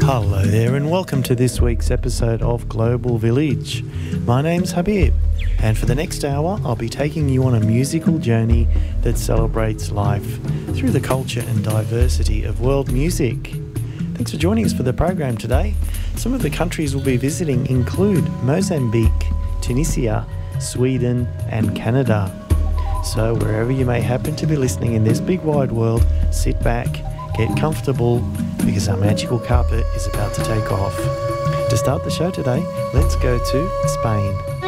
Hello there and welcome to this week's episode of Global Village. My name's Habib and for the next hour I'll be taking you on a musical journey that celebrates life through the culture and diversity of world music. Thanks for joining us for the program today. Some of the countries we'll be visiting include Mozambique, Tunisia, Sweden and Canada. So wherever you may happen to be listening in this big wide world, sit back, get comfortable, because our magical carpet is about to take off. To start the show today, let's go to Spain.